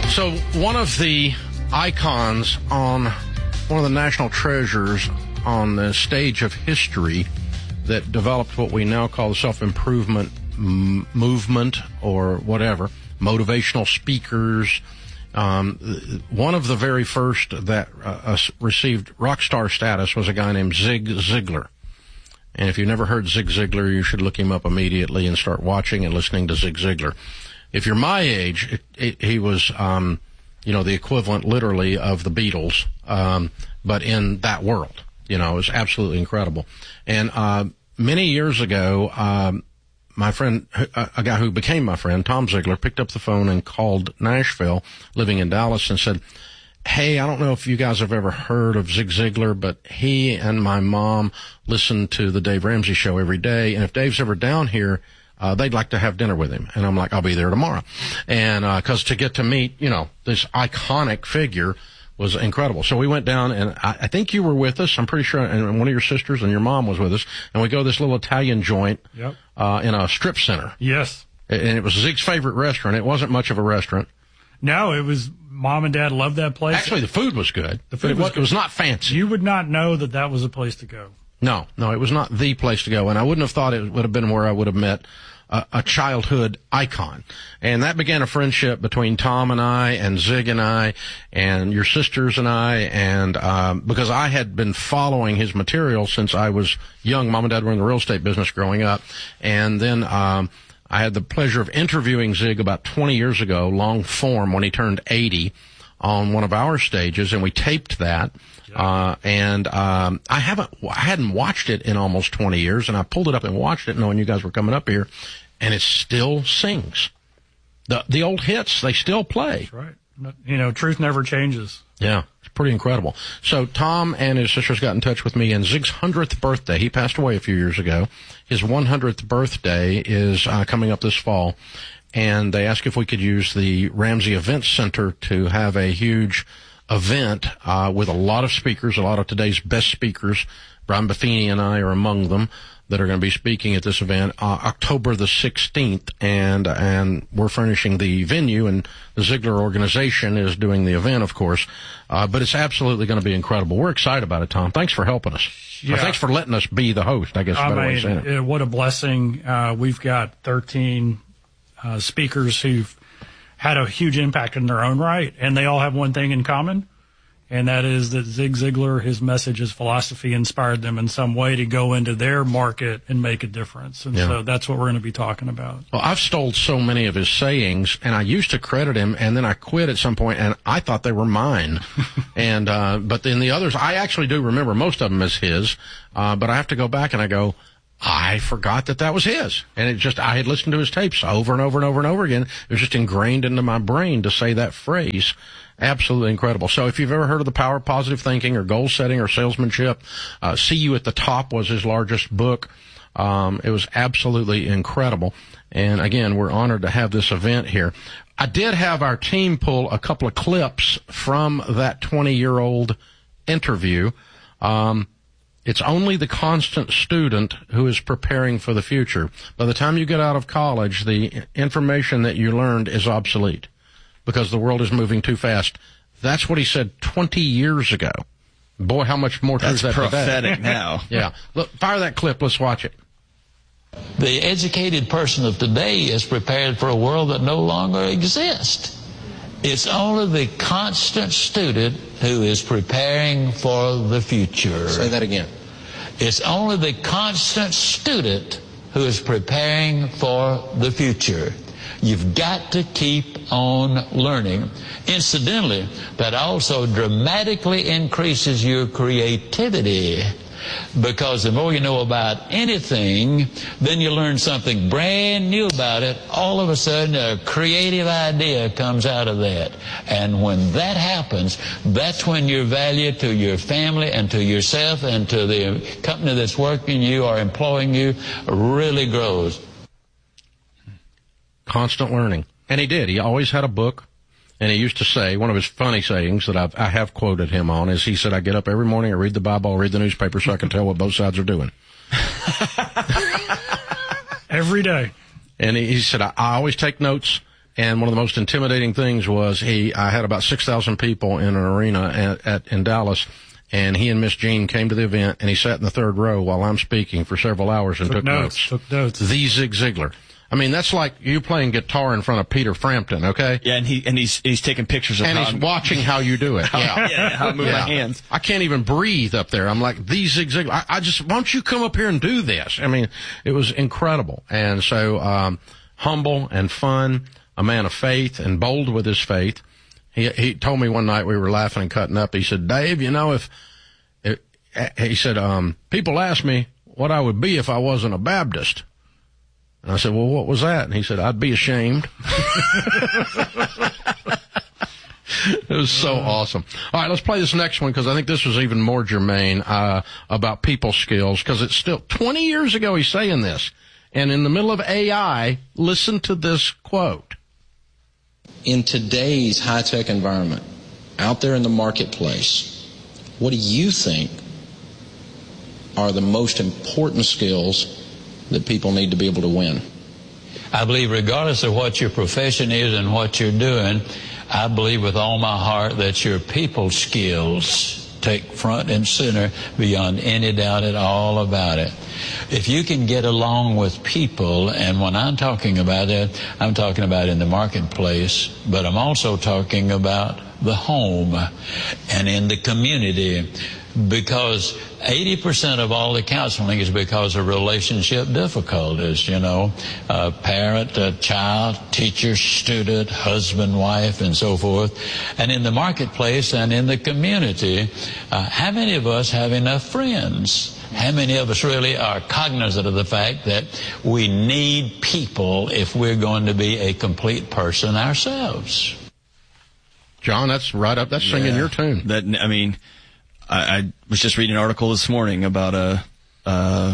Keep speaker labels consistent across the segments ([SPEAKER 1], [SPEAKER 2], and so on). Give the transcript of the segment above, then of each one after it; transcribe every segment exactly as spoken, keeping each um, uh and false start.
[SPEAKER 1] So one of the icons on one of the national treasures on the stage of history that developed what we now call the self-improvement m- movement or whatever, motivational speakers. Um, one of the very first that uh, received rock star status was a guy named Zig Ziglar. And if you've never heard Zig Ziglar, you should look him up immediately and start watching and listening to Zig Ziglar. If you're my age, it, it, he was, um, you know, the equivalent literally of the Beatles, um, but in that world. You know, it was absolutely incredible. And uh, many years ago, um, my friend, a, a guy who became my friend, Tom Ziglar, picked up the phone and called Nashville, living in Dallas, and said, hey, I don't know if you guys have ever heard of Zig Ziglar, but he and my mom listen to the Dave Ramsey Show every day, and if Dave's ever down here, Uh, they'd like to have dinner with him. And I'm like, I'll be there tomorrow. And, uh, cause to get to meet, you know, this iconic figure was incredible. So we went down and I, I think you were with us. I'm pretty sure. And one of your sisters and your mom was with us. And we go to this little Italian joint,
[SPEAKER 2] yep.
[SPEAKER 1] uh, in a strip center.
[SPEAKER 2] Yes.
[SPEAKER 1] And it was Zig's favorite restaurant. It wasn't much of a restaurant.
[SPEAKER 2] No, it was, mom and dad loved that place.
[SPEAKER 1] Actually, the food was good.
[SPEAKER 2] The food
[SPEAKER 1] it
[SPEAKER 2] was,
[SPEAKER 1] was,
[SPEAKER 2] good.
[SPEAKER 1] It was not fancy.
[SPEAKER 2] You would not know that that was a place to go.
[SPEAKER 1] No, no, it was not the place to go. And I wouldn't have thought it would have been where I would have met A, a childhood icon. And that began a friendship between Tom and I and Zig and I and your sisters and I. And, um, because I had been following his material since I was young. Mom and Dad were in the real estate business growing up. And then, um, I had the pleasure of interviewing Zig about twenty years ago, long form, when he turned eighty on one of our stages, and we taped that. Uh, and, um, I haven't, I hadn't watched it in almost twenty years, and I pulled it up and watched it knowing you guys were coming up here, and it still sings. The, the old hits, they still play.
[SPEAKER 2] That's right. You know, truth never changes.
[SPEAKER 1] Yeah, it's pretty incredible. So Tom and his sisters got in touch with me, and Zig's hundredth birthday, he passed away a few years ago. His one hundredth birthday is, uh, coming up this fall, and they asked if we could use the Ramsey Event Center to have a huge event uh with a lot of speakers, a lot of today's best speakers. Brian Buffini and I are among them that are going to be speaking at this event uh, October the sixteenth, and and we're furnishing the venue, and the Ziglar organization is doing the event, of course. Uh but it's absolutely going to be incredible. We're excited about it, Tom. Thanks for helping us. Yeah. Or thanks for letting us be the host, I guess is a better way of saying it.
[SPEAKER 2] What a blessing. Uh we've got thirteen uh speakers who've had a huge impact in their own right, and they all have one thing in common, and that is that Zig Ziglar, his message, his philosophy inspired them in some way to go into their market and make a difference. And yeah. so that's what we're going to be talking about.
[SPEAKER 1] Well, I've stole so many of his sayings, and I used to credit him, and then I quit at some point, and I thought they were mine. and uh But then the others, I actually do remember most of them as his, uh but I have to go back and I go, I forgot that that was his. And it just, I had listened to his tapes over and over and over and over again. It was just ingrained into my brain to say that phrase. Absolutely incredible. So if you've ever heard of the power of positive thinking or goal setting or salesmanship, uh, See You at the Top was his largest book. Um, it was absolutely incredible. And again, we're honored to have this event here. I did have our team pull a couple of clips from that twenty-year-old interview. Um, It's only the constant student who is preparing for the future. By the time you get out of college, the information that you learned is obsolete because the world is moving too fast. That's what he said twenty years ago. Boy, how much more true is that today?
[SPEAKER 3] That's prophetic now.
[SPEAKER 1] Yeah. Look, fire that clip. Let's watch it.
[SPEAKER 4] The educated person of today is prepared for a world that no longer exists. It's only the constant student who is preparing for the future.
[SPEAKER 1] Say that again.
[SPEAKER 4] It's only the constant student who is preparing for the future. You've got to keep on learning. Incidentally, that also dramatically increases your creativity, because the more you know about anything, then you learn something brand new about it. All of a sudden, a creative idea comes out of that. And when that happens, that's when your value to your family and to yourself and to the company that's working you or employing you really grows.
[SPEAKER 1] Constant learning. And he did. He always had a book. And he used to say, one of his funny sayings that I've, I have quoted him on is he said, I get up every morning, I read the Bible, I read the newspaper so I can tell what both sides are doing.
[SPEAKER 2] Every day.
[SPEAKER 1] And he, he said, I, I always take notes, And one of the most intimidating things was he, I had about six thousand people in an arena at, at, in Dallas, and he and Miss Jean came to the event, and he sat in the third row while I'm speaking for several hours and took,
[SPEAKER 2] took notes,
[SPEAKER 1] notes.
[SPEAKER 2] Took notes.
[SPEAKER 1] The Zig Ziglar. I mean, that's like you playing guitar in front of Peter Frampton, okay?
[SPEAKER 3] Yeah, and he and he's he's taking pictures of
[SPEAKER 1] and
[SPEAKER 3] how
[SPEAKER 1] he's
[SPEAKER 3] I'm,
[SPEAKER 1] watching how you do it. Yeah,
[SPEAKER 3] yeah, how I move
[SPEAKER 1] yeah.
[SPEAKER 3] my hands.
[SPEAKER 1] I can't even breathe up there. I'm like, these Zig Ziglar. I, I just, why don't you come up here and do this? I mean, it was incredible. And so, um, humble and fun, a man of faith and bold with his faith. He he told me one night, we were laughing and cutting up. He said, Dave, you know, if, if he said, um, people ask me what I would be if I wasn't a Baptist. And I said, well, what was that? And he said, I'd be ashamed. It was so awesome. All right, let's play this next one because I think this was even more germane uh, about people skills because it's still twenty years ago he's saying this. And in the middle of A I, listen to this quote.
[SPEAKER 5] In today's high-tech environment, out there in the marketplace, what do you think are the most important skills that people need to be able to win?
[SPEAKER 4] I believe regardless of what your profession is and what you're doing, I believe with all my heart that your people skills take front and center beyond any doubt at all about it. If you can get along with people, and when I'm talking about that, I'm talking about in the marketplace, but I'm also talking about the home and in the community, because eighty percent of all the counseling is because of relationship difficulties, you know, uh, parent, uh, child, teacher, student, husband, wife, and so forth. And in the marketplace and in the community, uh, how many of us have enough friends? How many of us really are cognizant of the fact that we need people if we're going to be a complete person ourselves?
[SPEAKER 1] John, that's right up, that's singing
[SPEAKER 3] Yeah.
[SPEAKER 1] your tune.
[SPEAKER 3] That, I mean, I, I was just reading an article this morning about a uh,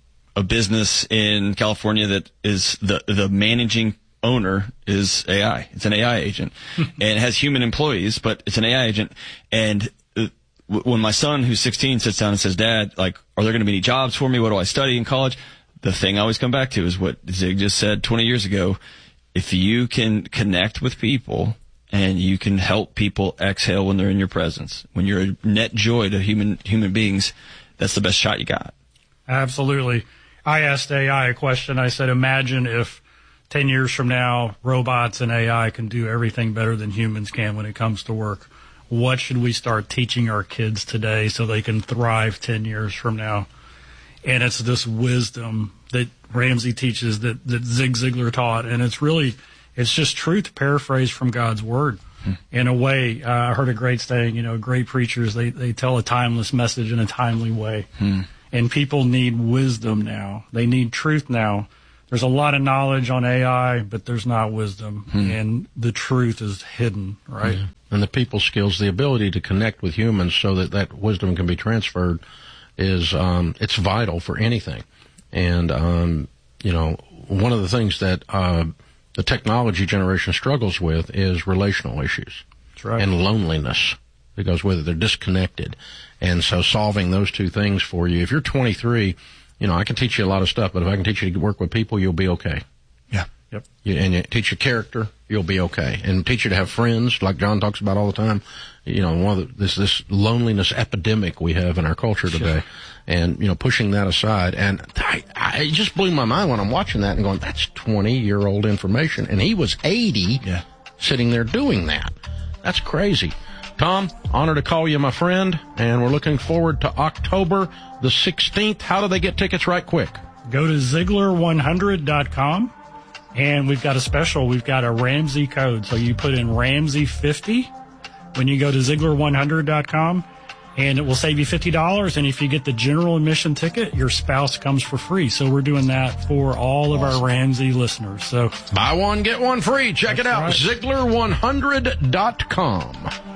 [SPEAKER 3] a business in California that is the the managing owner is A I. It's an A I agent, and it has human employees, but it's an A I agent. And uh, w- when my son, who's sixteen, sits down and says, "Dad, like, are there going to be any jobs for me? What do I study in college?" The thing I always come back to is what Zig just said twenty years ago. If you can connect with people, and you can help people exhale when they're in your presence, when you're a net joy to human human beings, that's the best shot you got.
[SPEAKER 2] Absolutely. I asked A I a question. I said, imagine if ten years from now, robots and A I can do everything better than humans can when it comes to work. What should we start teaching our kids today so they can thrive ten years from now? And it's this wisdom that Ramsey teaches, that, that Zig Ziglar taught, and it's really... it's just truth paraphrased from God's word. Hmm. In a way, uh, I heard a great saying, you know, great preachers, they, they tell a timeless message in a timely way. Hmm. And people need wisdom now. They need truth now. There's a lot of knowledge on A I, but there's not wisdom. Hmm. And the truth is hidden, right?
[SPEAKER 1] Yeah. And the people skills, the ability to connect with humans so that that wisdom can be transferred is, um, it's vital for anything. And, um, you know, one of the things that, uh, the technology generation struggles with is relational issues.
[SPEAKER 2] That's right.
[SPEAKER 1] And loneliness that goes with it. They're disconnected. And so solving those two things for you, if you're twenty-three, you know, I can teach you a lot of stuff, but if I can teach you to work with people, you'll be okay.
[SPEAKER 3] Yeah.
[SPEAKER 2] Yep.
[SPEAKER 1] You, and you teach you character, you'll be okay. And teach you to have friends, like John talks about all the time. You know, one of the, this, this loneliness epidemic we have in our culture today. Sure. And, you know, pushing that aside. And I, I, it just blew my mind when I'm watching that and going, that's twenty-year-old information. And he was eighty, yeah, sitting there doing that. That's crazy. Tom, honor to call you my friend. And we're looking forward to October the sixteenth. How do they get tickets right quick?
[SPEAKER 2] Go to Ziglar one hundred dot com. And we've got a special. We've got a Ramsey code. So you put in Ramsey fifty when you go to Ziglar one hundred dot com. And it will save you fifty dollars. And if you get the general admission ticket, your spouse comes for free. So we're doing that for all of our Ramsey listeners. So
[SPEAKER 1] buy one, get one free. Check it out.
[SPEAKER 2] Right.
[SPEAKER 1] Ziglar one hundred dot com.